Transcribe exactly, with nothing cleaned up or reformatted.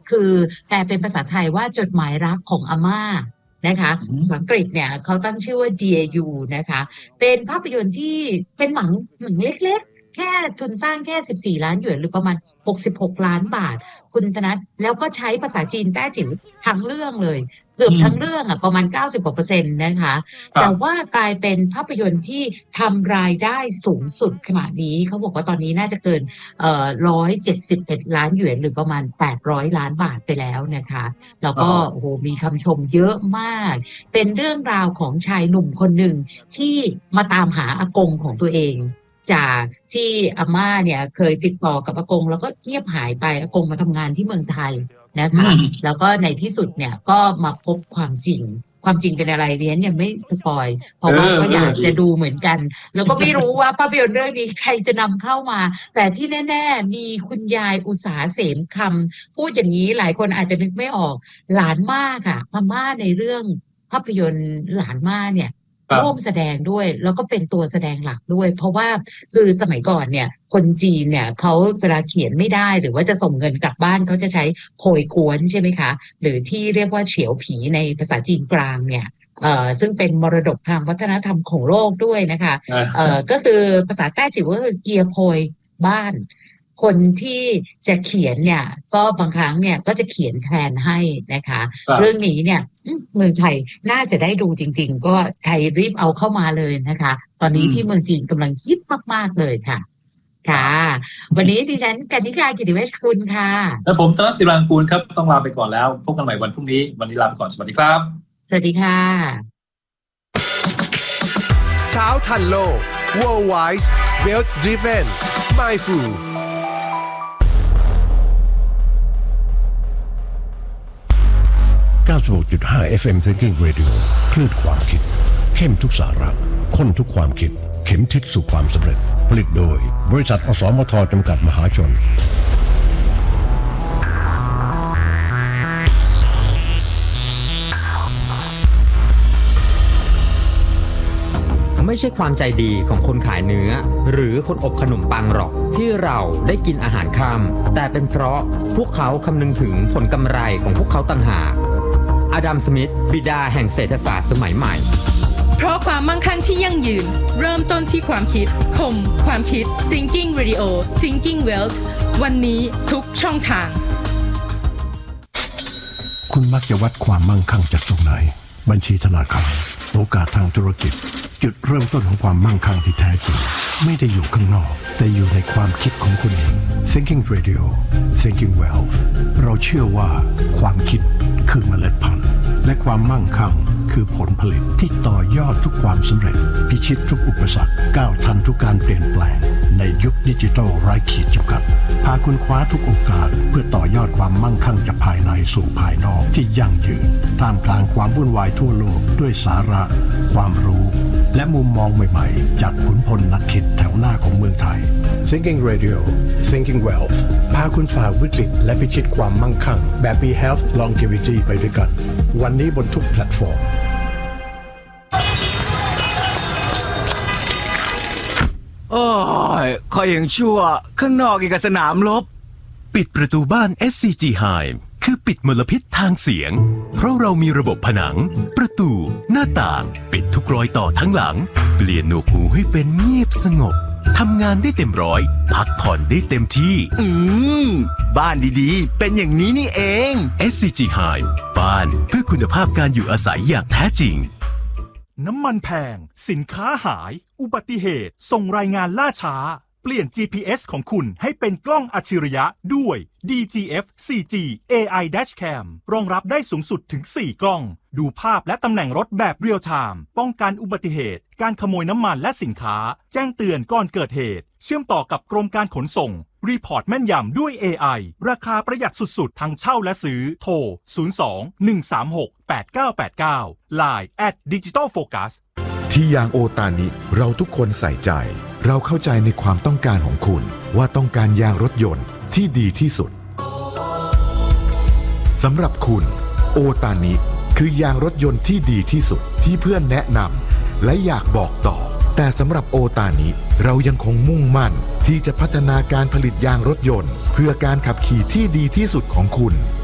คือแปลเป็นภาษาไทยว่าจดหมายรักของอาม่านะคะภาษาอังกฤษเนี่ยเขาตั้งชื่อว่า Dear You นะคะเป็นภาพยนตร์ที่เป็นหนังหนังเล็กๆแค่ทุนสร้างแค่สิบสี่ล้านหยวนหรือประมาณหกสิบหกล้านบาทคุณธนัทแล้วก็ใช้ภาษาจีนแต้จิ๋วทั้งเรื่องเลยเกือบทั้งเรื่องอ่ะประมาณเก้าสิบกว่าเปอร์เซ็นต์นะคะแต่ว่ากลายเป็นภาพยนตร์ที่ทำรายได้สูงสุดขณะนี้เขาบอกว่าตอนนี้น่าจะเกินเอ่อหนึ่งร้อยเจ็ดสิบเอ็ดล้านหยวนหรือประมาณแปดร้อยล้านบาทไปแล้วนะคะแล้วก็โอ้โหมีคำชมเยอะมากเป็นเรื่องราวของชายหนุ่มคนหนึ่งที่มาตามหาอากงของตัวเองจากที่อาม่าเนี่ยเคยติดต่อกับอากงแล้วก็เงียบหายไปอากงมาทำงานที่เมืองไทยนะคะแล้วก็ในที่สุดเนี่ยก็มาพบความจริงความจริงเป็นอะไรเรียนยังไม่สปอยเพราะว่าก็อยากจะดูเหมือนกันแล้วก็ไม่รู้ว่าภาพยนตร์เรื่องนี้ใครจะนำเข้ามาแต่ที่แน่ๆมีคุณยายอุษาเสมคำพูดอย่างนี้หลายคนอาจจะนึกไม่ออกหลานม่าค่ะอาม่าในเรื่องภาพยนตร์หลานม่าเนี่ยร่วมแสดงด้วยแล้วก็เป็นตัวแสดงหลักด้วยเพราะว่าคือสมัยก่อนเนี่ยคนจีนเนี่ยเขาเวลาเขียนไม่ได้หรือว่าจะส่งเงินกลับบ้านเขาจะใช้โพยกวนใช่ไหมคะหรือที่เรียกว่าเฉียวผีในภาษาจีนกลางเนี่ยเอ่อซึ่งเป็นมรดกทางวัฒนธรรมของโลกด้วยนะคะเอ่อก็คือภาษาแต้จิ๋วก็คือเกียร์โพยบ้านคนที่จะเขียนเนี่ยก็บางครั้งเนี่ยก็จะเขียนแทนให้นะคะเรื่องนี้เนี่ยเมืองไทยน่าจะได้ดูจริงๆก็ใครรีบเอาเข้ามาเลยนะคะตอนนี้ที่เมืองจีนกำลังฮิตมากๆเลยค่ะค่ะวันนี้ดิฉันกนิกากิติเวชกุลค่ะและผมธนศิรังกูลครับต้องลาไปก่อนแล้วพบกันใหม่วันพรุ่งนี้วันนี้ลาไปก่อนสวัสดีครับสวัสดีค่ะเช้าทันโลก Worldwide Wealth Driven Mindfulเก้าสิบหกจุดห้า เอฟ เอ็ม Thinking Radio คลื่นความคิดเข้มทุกสาระข้นทุกความคิดเข็มทิศสู่ความสำเร็จผลิตโดยบริษัทอสมทจำกัดมหาชนไม่ใช่ความใจดีของคนขายเนื้อหรือคนอบขนมปังหรอกที่เราได้กินอาหารค่ำแต่เป็นเพราะพวกเขาคำนึงถึงผลกำไรของพวกเขาต่างหากอดัม สมิธบิดาแห่งเศรษฐศาสตร์สมัยใหม่เพราะความมั่งคั่งที่ยั่งยืนเริ่มต้นที่ความคิดคมความคิด Thinking Radio Thinking Wealth วันนี้ทุกช่องทางคุณมักจะวัดความมั่งคั่งจากตรงไหนบัญชีธนาคารโอกาสทางธุรกิจจุดเริ่มต้นของความมั่งคั่งที่แท้จริงไม่ได้อยู่ข้างนอกแต่อยู่ในความคิดของคุณเอง Thinking Radio Thinking Wealth เราเชื่อว่าความคิดคือเมล็ดพันธุ์และความมั่งคั่งคือผลผลิตที่ต่อยอดทุกความสำเร็จพิชิตทุกอุปสรรคก้าวทันทุกการเปลี่ยนแปลงในยุคดิจิทัลไร้ขีดจำกัดพาคุณคว้าทุกโอกาสเพื่อต่อยอดความมั่งคั่งจากภายในสู่ภายนอกที่ยั่งยืนท่ามกลางความวุ่นวายทั่วโลกด้วยสาระความรู้และมุมมองใหม่ๆจากขุนพลนักคิดแถวหน้าของเมืองไทย Thinking Radio Thinking Wealth พาคุณฝ่าวิกฤตและพิชิตความมั่งคั่งแบบ Health Longevity ไปด้วยกันวันนี้บนทุกแพลตฟอร์มโอ้ยคอยยังชั่วข้างนอกอีกกับสนามรบปิดประตูบ้าน เอส ซี จี Hive คือปิดมลพิษทางเสียงเพราะเรามีระบบผนังประตูหน้าต่างปิดทุกรอยต่อทั้งหลังเปลี่ยนหนวกหูให้เป็นเงียบสงบทำงานได้เต็มร้อยพักผ่อนได้เต็มที่อืมบ้านดีๆเป็นอย่างนี้นี่เองเอส ซี จี Hive บ้านเพื่อคุณภาพการอยู่อาศัยอย่างแท้จริงน้ำมันแพงสินค้าหายอุบัติเหตุส่งรายงานล่าช้าเปลี่ยน จี พี เอส ของคุณให้เป็นกล้องอัจฉริยะด้วย ดี จี เอฟ โฟร์ จี เอ ไอ Dashcam รองรับได้สูงสุดถึงสี่กล้องดูภาพและตำแหน่งรถแบบเรียลไทม์ป้องกันอุบัติเหตุการขโมยน้ำมันและสินค้าแจ้งเตือนก่อนเกิดเหตุเชื่อมต่อกับกรมการขนส่งรีพอร์ตแม่นยำด้วย เอ ไอ ราคาประหยัดสุดๆทั้งเช่าและซื้อโทรศูนย์ สอง หนึ่ง สาม หก แปด เก้า แปด เก้า ไลน์ แอท ดิจิทัลโฟกัสที่ยางโอตานิเราทุกคนใส่ใจเราเข้าใจในความต้องการของคุณว่าต้องการยางรถยนต์ที่ดีที่สุดสำหรับคุณโอตานิคือยางรถยนต์ที่ดีที่สุดที่เพื่อนแนะนำและอยากบอกต่อแต่สำหรับโอตานิเรายังคงมุ่งมั่นที่จะพัฒนาการผลิตยางรถยนต์เพื่อการขับขี่ที่ดีที่สุดของคุณ